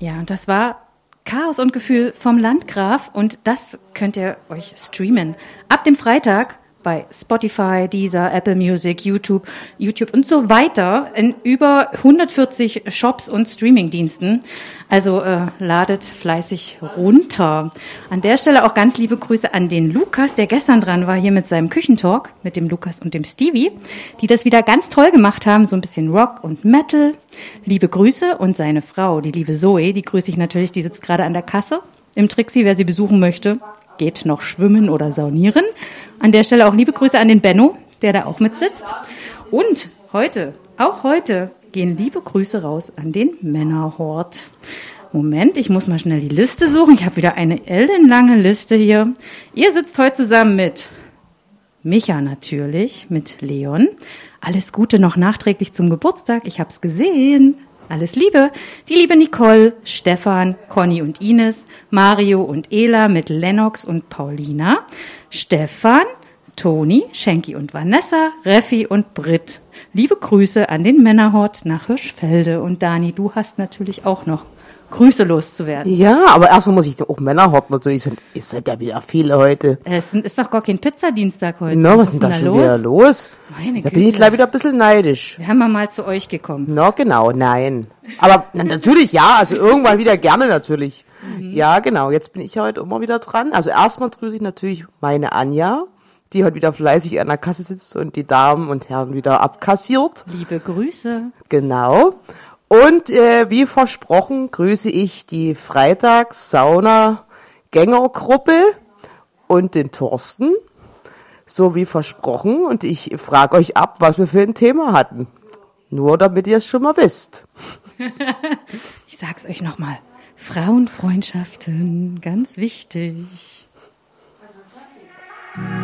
Ja, und das war Chaos und Gefühl vom Landgraf und das könnt ihr euch streamen. Ab dem Freitag bei Spotify, Deezer, Apple Music, YouTube und so weiter in über 140 Shops und Streamingdiensten. Also ladet fleißig runter. An der Stelle auch ganz liebe Grüße an den Lukas, der gestern dran war hier mit seinem Küchentalk, mit dem Lukas und dem Stevie, die das wieder ganz toll gemacht haben, so ein bisschen Rock und Metal. Liebe Grüße und seine Frau, die liebe Zoe, die grüße ich natürlich, die sitzt gerade an der Kasse im Trixie, wer sie besuchen möchte. Geht noch schwimmen oder saunieren. An der Stelle auch liebe Grüße an den Benno, der da auch mitsitzt. Und heute, auch heute, gehen liebe Grüße raus an den Männerhort. Moment, ich muss mal schnell die Liste suchen. Ich habe wieder eine ellenlange Liste hier. Ihr sitzt heute zusammen mit Micha natürlich, mit Leon. Alles Gute noch nachträglich zum Geburtstag. Ich habe es gesehen. Alles Liebe. Die liebe Nicole, Stefan, Conny und Ines, Mario und Ela mit Lennox und Paulina, Stefan, Toni, Schenki und Vanessa, Reffi und Britt. Liebe Grüße an den Männerhort nach Hirschfelde. Und Dani, du hast natürlich auch noch Grüße loszuwerden. Ja, aber erstmal muss ich auch Männerhort natürlich. Es sind ja wieder viele heute. Es ist doch gar kein Pizzadienstag heute. Na, was ist denn da schon wieder los? Meine Da Güte. bin ich gleich wieder ein bisschen neidisch. Wir haben mal zu euch gekommen. Na, genau, nein. Aber natürlich, ja, also irgendwann wieder gerne natürlich. Ja, genau, jetzt bin ich ja heute immer wieder dran. Also erstmal grüße ich natürlich meine Anja, die heute wieder fleißig an der Kasse sitzt und die Damen und Herren wieder abkassiert. Liebe Grüße. Genau. Und wie versprochen grüße ich die Freitags-Sauna-Gängergruppe und den Thorsten, so wie versprochen. Und ich frage euch ab, was wir für ein Thema hatten. Nur damit ihr es schon mal wisst. Ich sag's euch nochmal. Frauenfreundschaften, ganz wichtig.